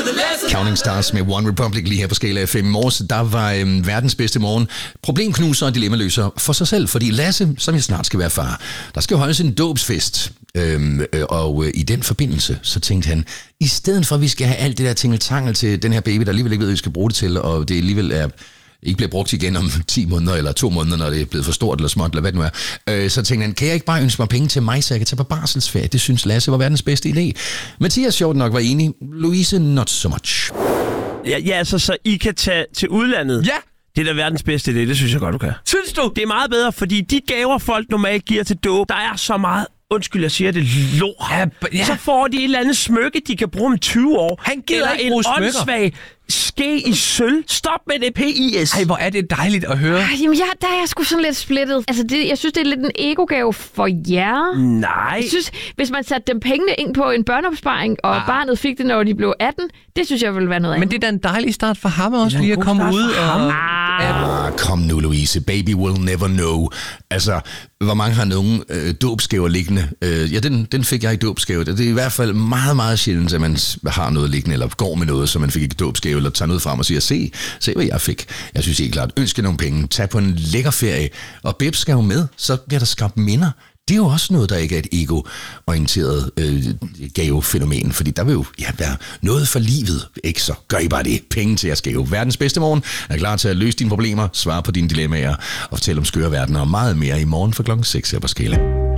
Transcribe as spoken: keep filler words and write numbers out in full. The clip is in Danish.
Counting Stars med One Republic lige her på Skala F M. I morges, der var øhm, verdens bedste morgen. Problemknuser og dilemmaløser for sig selv, fordi Lasse, som jeg snart skal være far, der skal holdes en dåbsfest. Øhm, øh, og øh, i den forbindelse, så tænkte han, i stedet for at vi skal have alt det der tingeltangel til den her baby, der alligevel ikke ved, hvad vi skal bruge det til, og det alligevel er ikke bliver brugt igen om ti måneder eller to måneder, når det er blevet for stort eller småt, eller hvad det nu er. Øh, så tænkte han, kan jeg ikke bare ønske mig penge til mig, så jeg kan tage på barselsferie? Det synes Lasse var verdens bedste idé. Mathias sjovt nok var enig. Louise, not so much. Ja, ja altså, så I kan tage til udlandet? Ja! Det er da verdens bedste idé, det synes jeg godt, du kan. Synes du? Det er meget bedre, fordi de gaver, folk normalt giver til dåb, der er så meget, undskyld, jeg siger det, lort. Ja, ja. Så får de et eller andet smykke, de kan bruge om tyve år. Han gider eller ikke bruge smykker. en åndssvag ske i sølv. Stop med det, P I S. Ej, hvor er det dejligt at høre. Ej, jamen, jeg, der er jeg sgu sådan lidt splittet. Altså, det, jeg synes, det er lidt en egogave for jer. Nej. Jeg synes, hvis man satte dem pengene ind på en børneopsparing, og ah. barnet fik det, når de blev atten, det synes jeg ville være noget andet. Men det er da en dejlig start for ham også, lige at komme ud og... Ah, kom nu, Louise. Baby will never know. Altså, hvor mange har nogen øh, dåbsgaver liggende? Øh, ja, den, den fik jeg i dåbsgave. Det er i hvert fald meget, meget sjældent, at man har noget liggende, eller går med noget, så man fik ikke dåbsgave, eller tager noget frem og siger, se, se hvad jeg fik. Jeg synes helt klart, ønske nogle penge, tag på en lækker ferie, og Bebs skal jo med, så bliver der skabt minder. Det er jo også noget, der ikke er et ego-orienteret øh, gavefænomen, fordi der vil jo ja, være noget for livet, ikke så? Gør I bare det. Penge til jeres gave. Verdens bedste morgen er klar til at løse dine problemer, svare på dine dilemmaer og fortælle om skøre verdener og meget mere i morgen for klokken seks her på Skala.